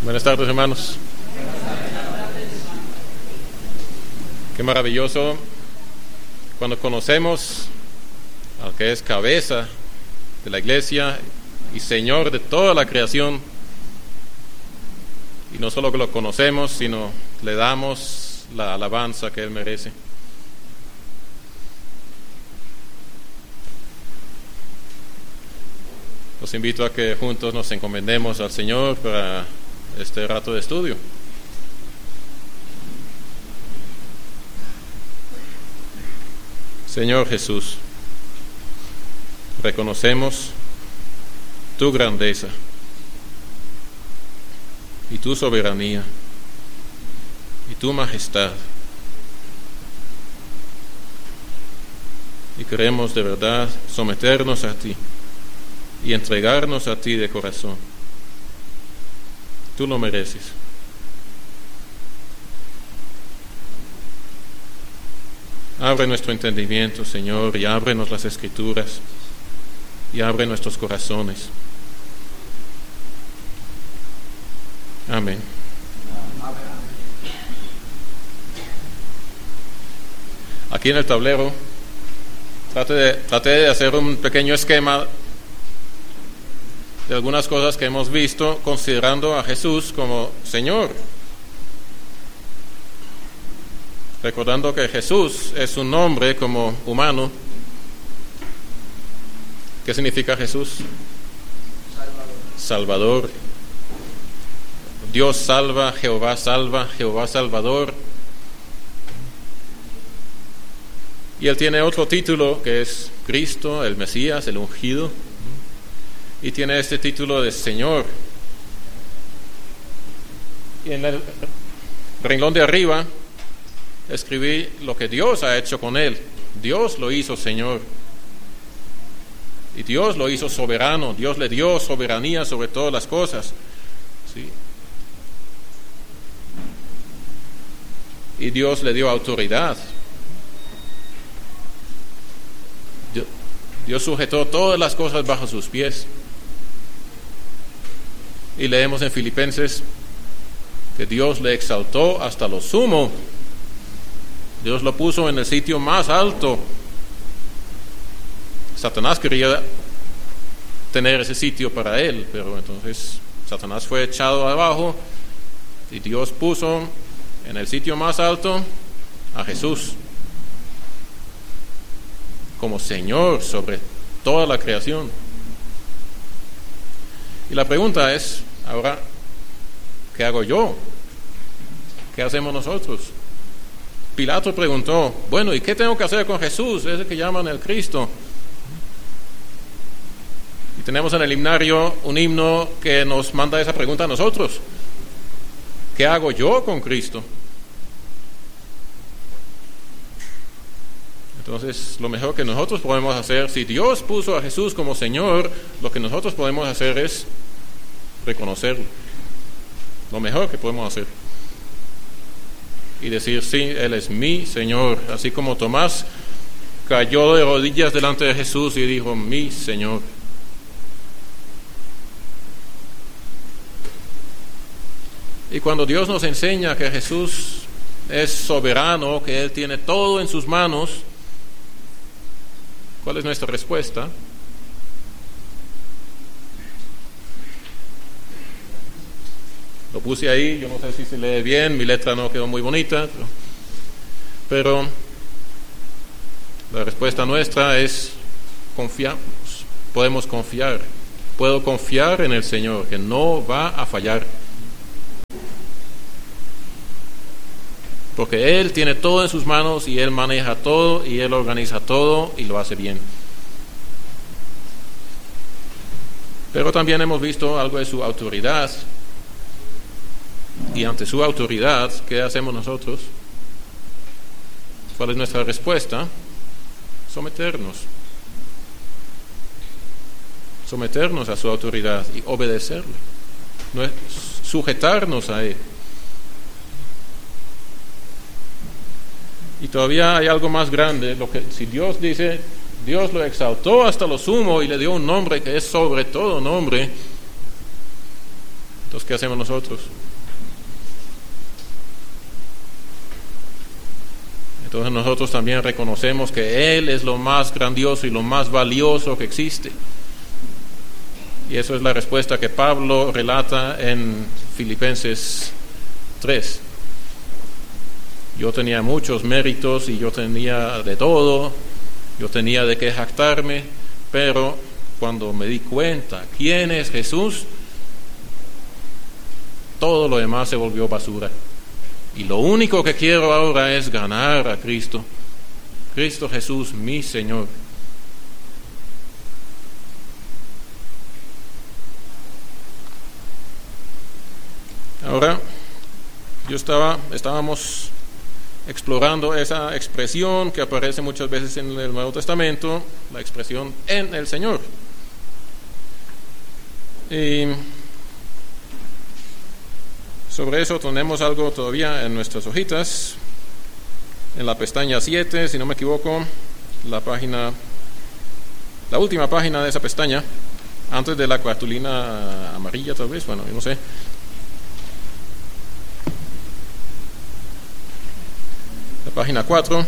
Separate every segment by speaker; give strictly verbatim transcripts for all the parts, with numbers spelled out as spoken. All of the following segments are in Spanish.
Speaker 1: Buenas tardes, hermanos. Qué maravilloso cuando conocemos al que es cabeza de la iglesia y Señor de toda la creación, y no solo que lo conocemos, sino le damos la alabanza que Él merece. Los invito a que juntos nos encomendemos al Señor para este rato de estudio. Señor Jesús, reconocemos tu grandeza y tu soberanía y tu majestad, y queremos de verdad someternos a ti y entregarnos a ti de corazón. Tú lo mereces. Abre nuestro entendimiento, Señor, y ábrenos las Escrituras, y abre nuestros corazones. Amén. Aquí en el tablero traté de, traté de hacer un pequeño esquema de algunas cosas que hemos visto considerando a Jesús como Señor. Recordando que Jesús es un nombre como humano. ¿Qué significa Jesús? Salvador. Salvador. Dios salva, Jehová salva, Jehová Salvador. Y Él tiene otro título que es Cristo, el Mesías, el ungido. Y tiene este título de Señor. Y en el renglón de arriba escribí lo que Dios ha hecho con Él. Dios lo hizo Señor. Y Dios lo hizo soberano. Dios le dio soberanía sobre todas las cosas. ¿Sí? Y Dios le dio autoridad. Dios, Dios sujetó todas las cosas bajo sus pies. Y leemos en Filipenses que Dios le exaltó hasta lo sumo. Dios lo puso en el sitio más alto. Satanás quería tener ese sitio para él, pero entonces Satanás fue echado abajo y Dios puso en el sitio más alto a Jesús como Señor sobre toda la creación. Y la pregunta es, ahora, ¿qué hago yo? ¿Qué hacemos nosotros? Pilato preguntó, bueno, ¿y qué tengo que hacer con Jesús? Ese que llaman el Cristo. Y tenemos en el himnario un himno que nos manda esa pregunta a nosotros. ¿Qué hago yo con Cristo? Entonces, lo mejor que nosotros podemos hacer, si Dios puso a Jesús como Señor, lo que nosotros podemos hacer es reconocerlo. Lo mejor que podemos hacer. Y decir, sí, Él es mi Señor. Así como Tomás cayó de rodillas delante de Jesús y dijo, mi Señor. Y cuando Dios nos enseña que Jesús es soberano, que Él tiene todo en sus manos, ¿cuál es nuestra respuesta? Lo puse ahí, yo no sé si se lee bien, mi letra no quedó muy bonita, pero, pero la respuesta nuestra es confiamos, podemos confiar, puedo confiar en el Señor, que no va a fallar. Porque Él tiene todo en sus manos y Él maneja todo y Él organiza todo y lo hace bien. Pero también hemos visto algo de su autoridad. Y ante su autoridad, ¿qué hacemos nosotros? ¿Cuál es nuestra respuesta? Someternos. Someternos a su autoridad y obedecerle. No es sujetarnos a Él. Y todavía hay algo más grande, lo que si Dios dice, Dios lo exaltó hasta lo sumo y le dio un nombre que es sobre todo nombre, Entonces, ¿qué hacemos nosotros? Entonces nosotros también reconocemos que Él es lo más grandioso y lo más valioso que existe. Y eso es la respuesta que Pablo relata en Filipenses tres. Yo tenía muchos méritos y yo tenía de todo, yo tenía de qué jactarme, pero cuando me di cuenta quién es Jesús, todo lo demás se volvió basura. Y lo único que quiero ahora es ganar a Cristo, Cristo Jesús, mi Señor. Ahora, yo estaba, estábamos explorando esa expresión que aparece muchas veces en el Nuevo Testamento, la expresión en el Señor. Y sobre eso tenemos algo todavía en nuestras hojitas, en la pestaña siete, si no me equivoco, la página, la última página de esa pestaña, antes de la cartulina amarilla tal vez, bueno, yo no sé. La página cuatro.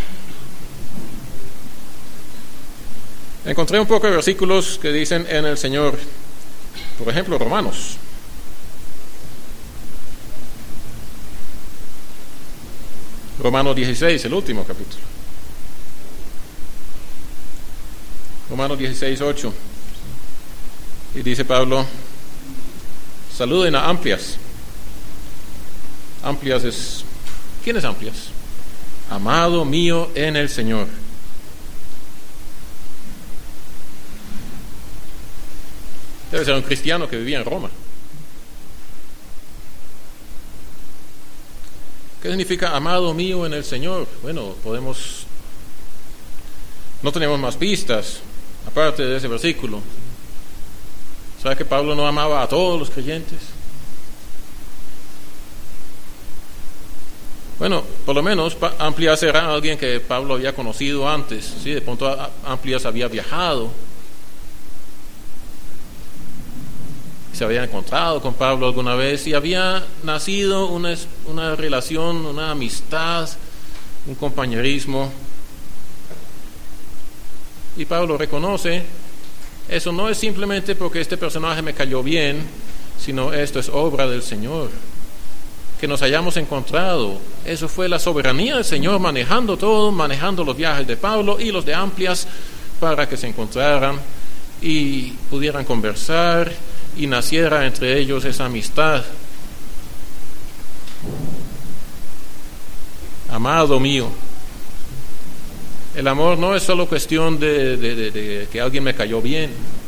Speaker 1: Encontré un poco de versículos que dicen en el Señor. Por ejemplo, Romanos. Romanos dieciséis, el último capítulo. Romanos dieciséis, ocho. Y dice Pablo, saluden a Amplias. Amplias es... ¿Quién es Amplias? Amado mío en el Señor. Debe ser un cristiano que vivía en Roma. ¿Qué significa amado mío en el Señor? Bueno, podemos... No tenemos más pistas, aparte de ese versículo. ¿Sabe que Pablo no amaba a todos los creyentes? Bueno, por lo menos Amplias era alguien que Pablo había conocido antes, ¿sí? De pronto Amplias había viajado, se había encontrado con Pablo alguna vez y había nacido una, una relación, una amistad, un compañerismo. Y Pablo reconoce, eso no es simplemente porque este personaje me cayó bien, sino esto es obra del Señor. Que nos hayamos encontrado, eso fue la soberanía del Señor manejando todo, manejando los viajes de Pablo y los de Amplias para que se encontraran y pudieran conversar y naciera entre ellos esa amistad. Amado mío, el amor no es solo cuestión de, de, de, de que alguien me cayó bien.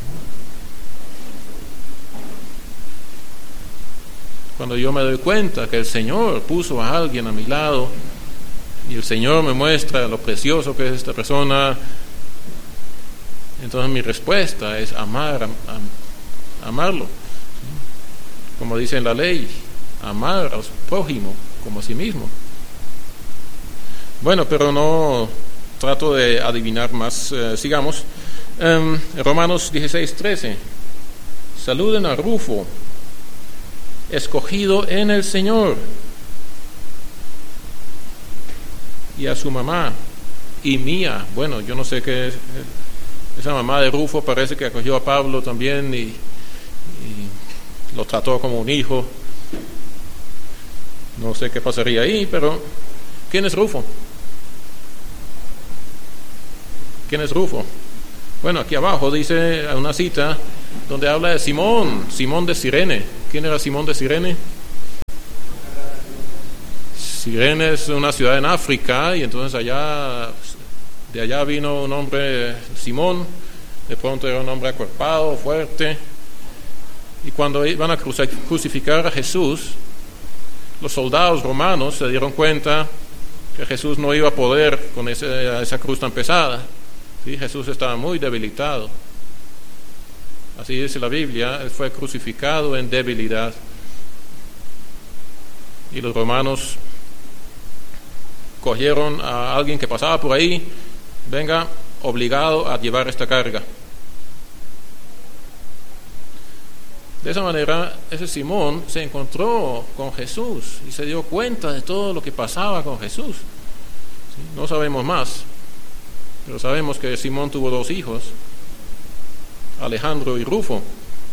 Speaker 1: Cuando yo me doy cuenta que el Señor puso a alguien a mi lado y el Señor me muestra lo precioso que es esta persona, entonces mi respuesta es amar, am, am, amarlo. Como dice en la ley, amar a su prójimo como a sí mismo. Bueno, pero no trato de adivinar más. Eh, sigamos. Um, Romanos dieciséis, trece. Saluden a Rufo, escogido en el Señor, y a su mamá y mía. Bueno, yo no sé qué es. Esa mamá de Rufo parece que acogió a Pablo también y, y lo trató como un hijo. No sé qué pasaría ahí, pero ¿quién es Rufo? ¿Quién es Rufo? Bueno, aquí abajo dice una cita donde habla de Simón, Simón de Cirene. ¿Quién era Simón de Cirene? Cirene es una ciudad en África y entonces allá, de allá vino un hombre, Simón, de pronto era un hombre acuerpado, fuerte, y cuando iban a crucificar a Jesús, los soldados romanos se dieron cuenta que Jesús no iba a poder con ese, esa cruz tan pesada. ¿Sí? Jesús estaba muy debilitado. Así dice la Biblia, él fue crucificado en debilidad. Y los romanos cogieron a alguien que pasaba por ahí, venga, obligado a llevar esta carga. De esa manera, ese Simón se encontró con Jesús y se dio cuenta de todo lo que pasaba con Jesús. ¿Sí? No sabemos más, pero sabemos que Simón tuvo dos hijos, Alejandro y Rufo.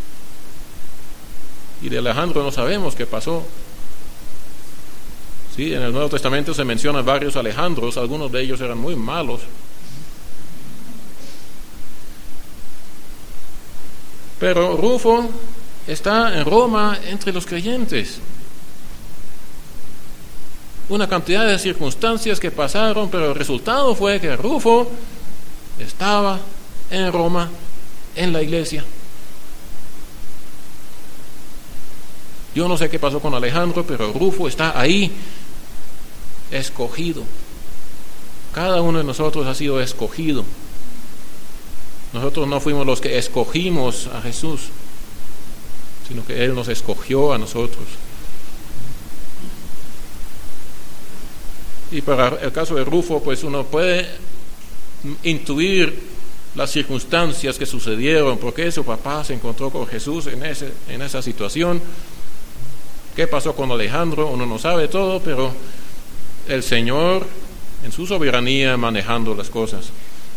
Speaker 1: Y de Alejandro no sabemos qué pasó. Sí, en el Nuevo Testamento se mencionan varios Alejandros, algunos de ellos eran muy malos. Pero Rufo está en Roma entre los creyentes. Una cantidad de circunstancias que pasaron, pero el resultado fue que Rufo estaba en Roma, en la iglesia. Yo no sé qué pasó con Alejandro, pero Rufo está ahí, escogido. Cada uno de nosotros ha sido escogido. Nosotros no fuimos los que escogimos a Jesús, sino que Él nos escogió a nosotros. Y para el caso de Rufo, pues uno puede intuir las circunstancias que sucedieron, por qué su papá se encontró con Jesús en, ese, en esa situación. ¿Qué pasó con Alejandro? Uno no sabe todo, pero el Señor, en su soberanía, manejando las cosas.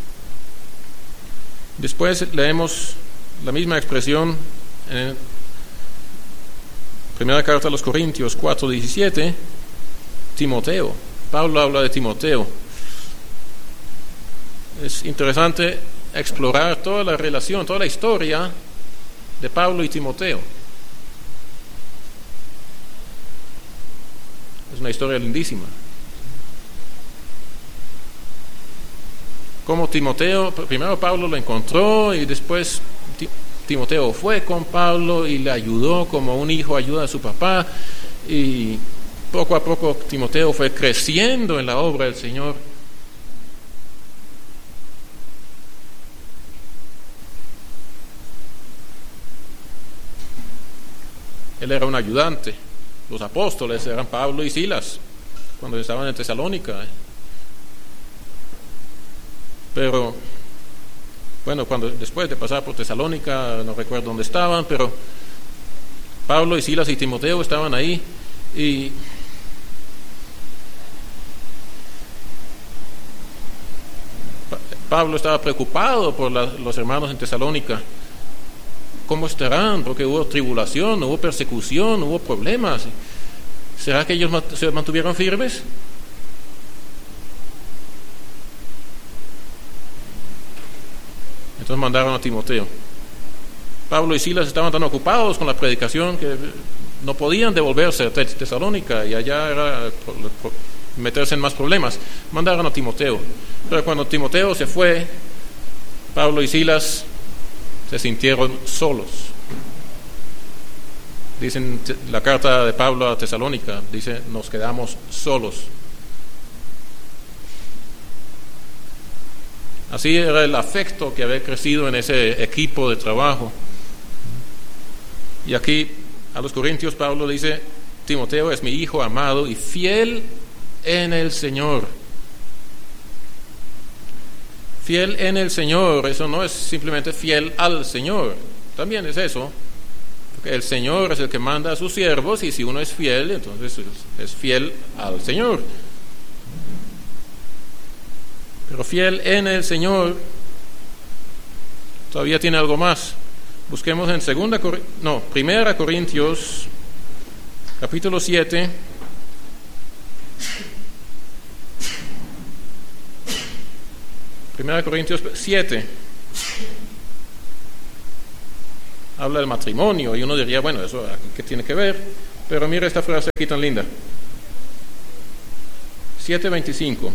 Speaker 1: Después leemos la misma expresión en primera carta a los Corintios cuatro diecisiete, Timoteo. Pablo habla de Timoteo. Es interesante explorar toda la relación, toda la historia de Pablo y Timoteo. Es una historia lindísima. Como Timoteo, primero Pablo lo encontró y después Timoteo fue con Pablo y le ayudó como un hijo ayuda a su papá, y poco a poco Timoteo fue creciendo en la obra del Señor. Él era un ayudante. Los apóstoles eran Pablo y Silas cuando estaban en Tesalónica. Pero, bueno, cuando después de pasar por Tesalónica, no recuerdo dónde estaban, pero Pablo y Silas y Timoteo estaban ahí, y Pablo estaba preocupado por la, los hermanos en Tesalónica. ¿Cómo estarán? Porque hubo tribulación, hubo persecución, hubo problemas. ¿Será que ellos se mantuvieron firmes? Entonces mandaron a Timoteo. Pablo y Silas estaban tan ocupados con la predicación que no podían devolverse a Tesalónica, y allá era meterse en más problemas. Mandaron a Timoteo. Pero cuando Timoteo se fue, Pablo y Silas se sintieron solos. Dicen la carta de Pablo a Tesalónica, dice, nos quedamos solos. Así era el afecto que había crecido en ese equipo de trabajo. Y aquí a los Corintios Pablo dice, Timoteo es mi hijo amado y fiel en el Señor. Fiel en el Señor, eso no es simplemente fiel al Señor, también es eso, porque el Señor es el que manda a sus siervos, y si uno es fiel, entonces es, es fiel al Señor. Pero fiel en el Señor todavía tiene algo más. Busquemos en segunda, no, Primera Corintios, capítulo siete. Primera Corintios siete. Habla del matrimonio, y uno diría, bueno, eso ¿qué tiene que ver? Pero mira esta frase aquí tan linda. siete veinticinco.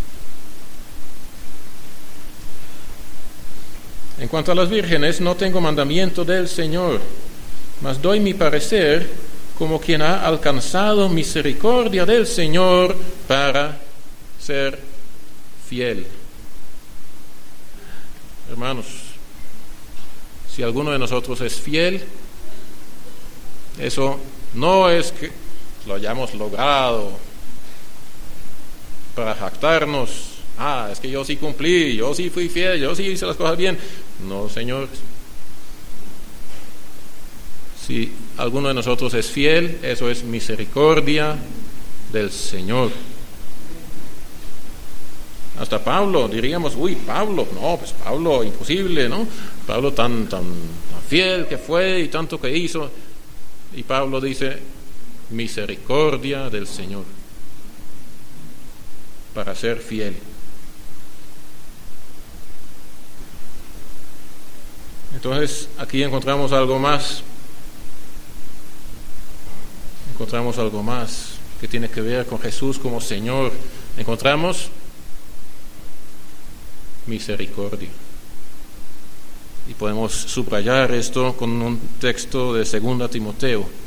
Speaker 1: En cuanto a las vírgenes, no tengo mandamiento del Señor, mas doy mi parecer como quien ha alcanzado misericordia del Señor para ser fiel. Hermanos, si alguno de nosotros es fiel, eso no es que lo hayamos logrado para jactarnos. Ah, es que yo sí cumplí, yo sí fui fiel, yo sí hice las cosas bien. No, señores. Si alguno de nosotros es fiel, eso es misericordia del Señor. Hasta Pablo, diríamos, uy, Pablo, no, pues Pablo, imposible, ¿no? Pablo tan, tan, tan fiel que fue y tanto que hizo. Y Pablo dice, misericordia del Señor, para ser fiel. Entonces, aquí encontramos algo más. Encontramos algo más que tiene que ver con Jesús como Señor. Encontramos misericordia. Y podemos subrayar esto con un texto de Segunda Timoteo.